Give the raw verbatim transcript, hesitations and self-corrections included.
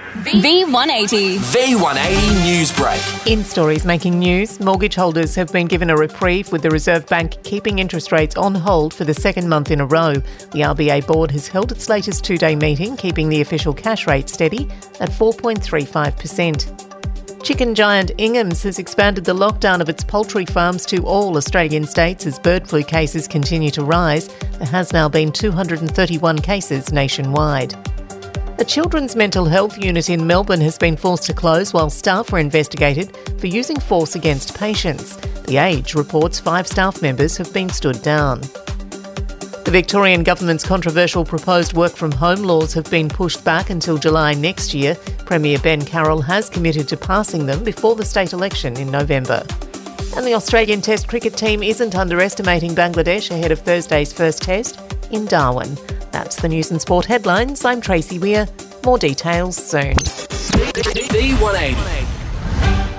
V one eighty. V one eighty News Break. In stories making news, mortgage holders have been given a reprieve with the Reserve Bank keeping interest rates on hold for the second month in a row. The R B A board has held its latest two-day meeting, keeping the official cash rate steady at four point three five percent. Chicken giant Ingham's has expanded the lockdown of its poultry farms to all Australian states as bird flu cases continue to rise. There has now been two hundred thirty-one cases nationwide. A children's mental health unit in Melbourne has been forced to close while staff were investigated for using force against patients. The Age reports five staff members have been stood down. The Victorian Government's controversial proposed work-from-home laws have been pushed back until July next year. Premier Ben Carroll has committed to passing them before the state election in November. And the Australian Test cricket team isn't underestimating Bangladesh ahead of Thursday's first test in Darwin. That's the news and sport headlines. I'm Tracy Weir. More details soon. V one eighty.